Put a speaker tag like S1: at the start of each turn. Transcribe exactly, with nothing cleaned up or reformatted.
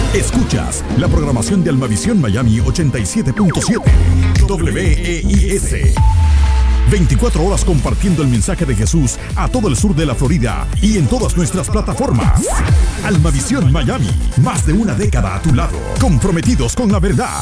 S1: Escuchas la programación de Almavisión Miami ochenta y siete punto siete W E I S. veinticuatro horas compartiendo el mensaje de Jesús a todo el sur de la Florida y en todas nuestras plataformas. Almavisión Miami, más de una década a tu lado, comprometidos con la verdad.